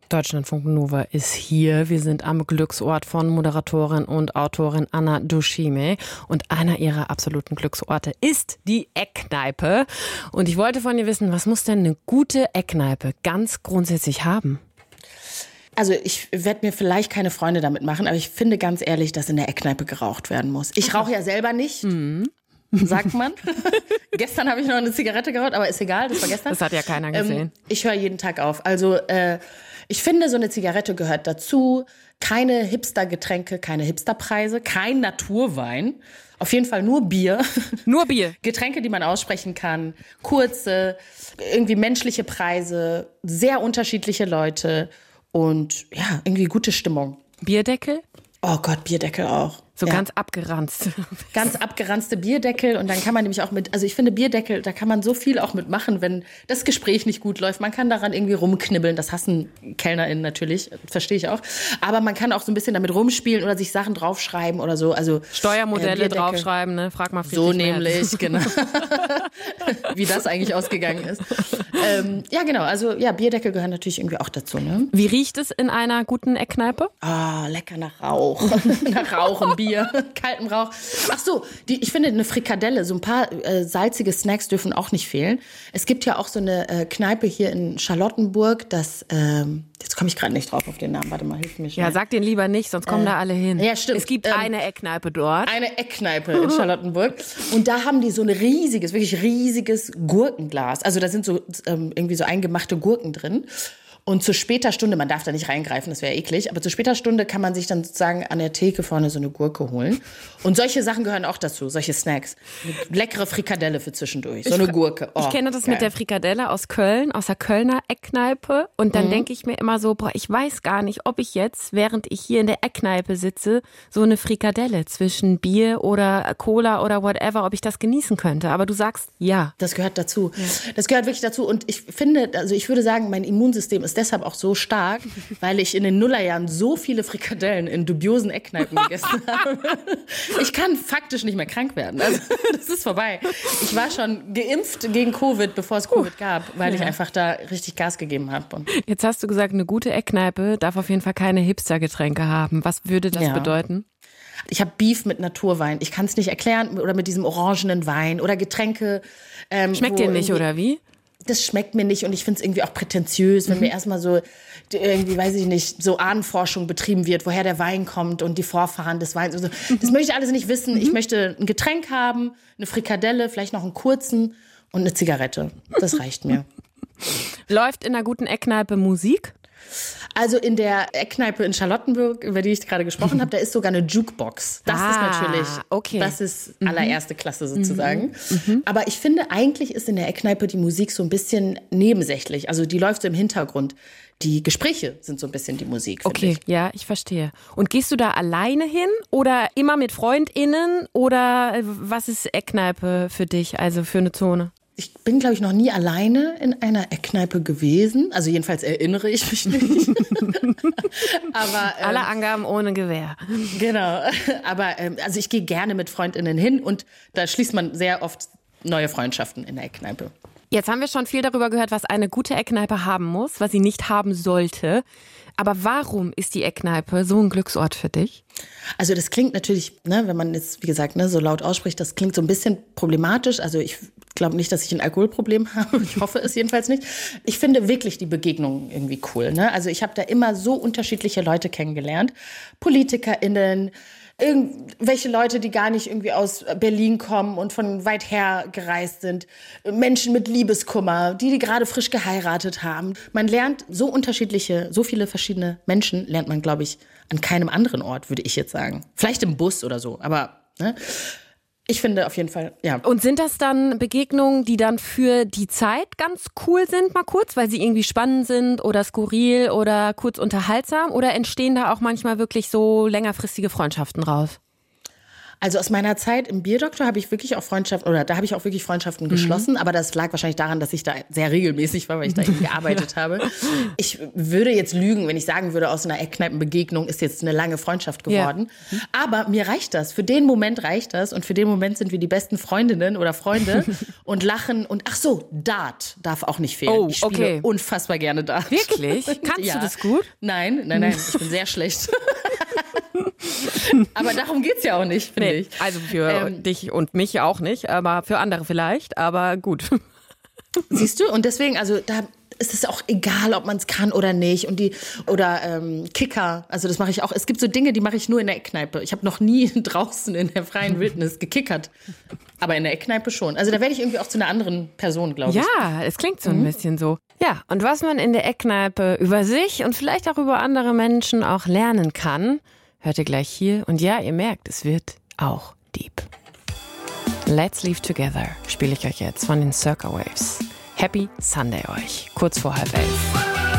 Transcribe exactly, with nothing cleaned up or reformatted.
Deutschlandfunk Nova ist hier. Wir sind am Glücksort von Moderatorin und Autorin Anna Dushime. Und einer ihrer absoluten Glücksorte ist die Eckkneipe. Und ich wollte von ihr wissen, was muss denn eine gute Eckkneipe ganz grundsätzlich haben? Also ich werde mir vielleicht keine Freunde damit machen, aber ich finde ganz ehrlich, dass in der Eckkneipe geraucht werden muss. Ich rauche ja selber nicht. Mhm. Sagt man. Gestern habe ich noch eine Zigarette geraucht, aber ist egal, das war gestern. Das hat ja keiner gesehen. Ähm, ich höre jeden Tag auf. Also äh, ich finde, so eine Zigarette gehört dazu. Keine Hipster-Getränke, keine Hipsterpreise, kein Naturwein. Auf jeden Fall nur Bier. Nur Bier. Getränke, die man aussprechen kann. Kurze, irgendwie menschliche Preise, sehr unterschiedliche Leute und ja, irgendwie gute Stimmung. Bierdeckel? Oh Gott, Bierdeckel auch. So ja. ganz abgeranzt. Ganz abgeranzte Bierdeckel und dann kann man nämlich auch mit, also ich finde Bierdeckel, da kann man so viel auch mitmachen, wenn das Gespräch nicht gut läuft. Man kann daran irgendwie rumknibbeln, das hassen KellnerInnen natürlich, verstehe ich auch. Aber man kann auch so ein bisschen damit rumspielen oder sich Sachen draufschreiben oder so. Also Steuermodelle äh, draufschreiben, ne? Frag mal Friedrich So nämlich, genau. Wie das eigentlich ausgegangen ist. Ähm, ja, genau, also ja, Bierdeckel gehören natürlich irgendwie auch dazu, ne? Wie riecht es in einer guten Eckkneipe? Ah, oh, lecker nach Rauch. Nach Rauch und Bier. Kaltem Rauch. Ach so, die, ich finde eine Frikadelle, so ein paar äh, salzige Snacks dürfen auch nicht fehlen. Es gibt ja auch so eine äh, Kneipe hier in Charlottenburg, das, ähm, jetzt komme ich gerade nicht drauf auf den Namen, warte mal, hilf mir schnell. Ja, sag den lieber nicht, sonst kommen äh, da alle hin. Ja, stimmt. Es gibt ähm, eine Eckkneipe dort. Eine Eckkneipe in Charlottenburg. Und da haben die so ein riesiges, wirklich riesiges Gurkenglas. Also da sind so ähm, irgendwie so eingemachte Gurken drin. Und zu später Stunde, man darf da nicht reingreifen, das wäre eklig, aber zu später Stunde kann man sich dann sozusagen an der Theke vorne so eine Gurke holen. Und solche Sachen gehören auch dazu, solche Snacks. Eine leckere Frikadelle für zwischendurch, so eine Gurke. Oh, ich kenne das geil. Mit der Frikadelle aus Köln, aus der Kölner Eckkneipe. Und dann mhm. denke ich mir immer so, boah, ich weiß gar nicht, ob ich jetzt, während ich hier in der Eckkneipe sitze, so eine Frikadelle zwischen Bier oder Cola oder whatever, ob ich das genießen könnte. Aber du sagst, ja. Das gehört dazu. Ja. Das gehört wirklich dazu. Und ich finde, also ich würde sagen, mein Immunsystem ist deshalb auch so stark, weil ich in den Nullerjahren so viele Frikadellen in dubiosen Eckkneipen gegessen habe. Ich kann faktisch nicht mehr krank werden. Also das ist vorbei. Ich war schon geimpft gegen Covid, bevor es Covid gab, weil ich einfach da richtig Gas gegeben habe. Und jetzt hast du gesagt, eine gute Eckkneipe darf auf jeden Fall keine Hipster-Getränke haben. Was würde das ja. bedeuten? Ich habe Beef mit Naturwein. Ich kann es nicht erklären. Oder mit diesem orangenen Wein oder Getränke. Ähm, Schmeckt dir nicht, oder wie? Das schmeckt mir nicht und ich finde es irgendwie auch prätentiös, wenn mhm. mir erstmal so, irgendwie, weiß ich nicht, so Ahnenforschung betrieben wird, woher der Wein kommt und die Vorfahren des Weins. Also, das möchte ich alles nicht wissen. Mhm. Ich möchte ein Getränk haben, eine Frikadelle, vielleicht noch einen kurzen und eine Zigarette. Das reicht mir. Läuft in einer guten Eckkneipe Musik? Also in der Eckkneipe in Charlottenburg, über die ich gerade gesprochen habe, da ist sogar eine Jukebox. Das ah, ist natürlich, okay. das ist allererste Klasse sozusagen. Mhm. Aber ich finde, eigentlich ist in der Eckkneipe die Musik so ein bisschen nebensächlich. Also die läuft so im Hintergrund. Die Gespräche sind so ein bisschen die Musik, finde okay, ich. Ja, ich verstehe. Und gehst du da alleine hin oder immer mit FreundInnen oder was ist Eckkneipe für dich, also für eine Zone? Ich bin, glaube ich, noch nie alleine in einer Eckkneipe gewesen. Also jedenfalls erinnere ich mich nicht. Aber, ähm, alle Angaben ohne Gewähr. Genau. Aber ähm, also ich gehe gerne mit FreundInnen hin und da schließt man sehr oft neue Freundschaften in der Eckkneipe. Jetzt haben wir schon viel darüber gehört, was eine gute Eckkneipe haben muss, was sie nicht haben sollte. Aber warum ist die Eckkneipe so ein Glücksort für dich? Also das klingt natürlich, ne, wenn man jetzt, wie gesagt, ne, so laut ausspricht, das klingt so ein bisschen problematisch. Also ich glaube nicht, dass ich ein Alkoholproblem habe. Ich hoffe es jedenfalls nicht. Ich finde wirklich die Begegnungen irgendwie cool. Ne? Also ich habe da immer so unterschiedliche Leute kennengelernt. PolitikerInnen, irgendwelche Leute, die gar nicht irgendwie aus Berlin kommen und von weit her gereist sind. Menschen mit Liebeskummer, die, die gerade frisch geheiratet haben. Man lernt so unterschiedliche, so viele verschiedene Menschen lernt man, glaube ich, an keinem anderen Ort, würde ich jetzt sagen. Vielleicht im Bus oder so, aber ne? Ich finde auf jeden Fall, ja. Und sind das dann Begegnungen, die dann für die Zeit ganz cool sind, mal kurz, weil sie irgendwie spannend sind oder skurril oder kurz unterhaltsam? Oder entstehen da auch manchmal wirklich so längerfristige Freundschaften raus? Also aus meiner Zeit im Bierdoktor habe ich wirklich auch Freundschaften, oder da habe ich auch wirklich Freundschaften mhm. geschlossen, aber das lag wahrscheinlich daran, dass ich da sehr regelmäßig war, weil ich da eben gearbeitet ja. habe. Ich würde jetzt lügen, wenn ich sagen würde, aus einer Eckkneipenbegegnung ist jetzt eine lange Freundschaft geworden. Ja. Mhm. Aber mir reicht das. Für den Moment reicht das und für den Moment sind wir die besten Freundinnen oder Freunde und lachen und ach so, Dart darf auch nicht fehlen. Oh, ich spiele okay. unfassbar gerne Dart. Wirklich? Kannst ja. du das gut? Nein, nein, nein, ich bin sehr schlecht. Aber darum geht's ja auch nicht, finde nee, ich. Also für ähm, dich und mich auch nicht, aber für andere vielleicht, aber gut. Siehst du? Und deswegen, also da ist es auch egal, ob man es kann oder nicht. Und die, oder ähm, Kicker, also das mache ich auch. Es gibt so Dinge, die mache ich nur in der Eckkneipe. Ich habe noch nie draußen in der freien Wildnis gekickert. Aber in der Eckkneipe schon. Also da werde ich irgendwie auch zu einer anderen Person, glaube ich. Ja, es klingt so ein mhm. bisschen so. Ja, und was man in der Eckkneipe über sich und vielleicht auch über andere Menschen auch lernen kann, hört ihr gleich hier. Und ja, ihr merkt, es wird auch deep. Let's Leave Together spiele ich euch jetzt von den Circa Waves. Happy Sunday euch, kurz vor halb elf.